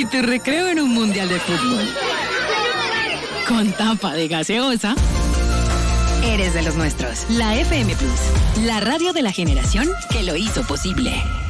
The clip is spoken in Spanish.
Y tu recreo en un mundial de fútbol. Con tapa de gaseosa. Eres de los nuestros. La FM Plus. La radio de la generación que lo hizo posible.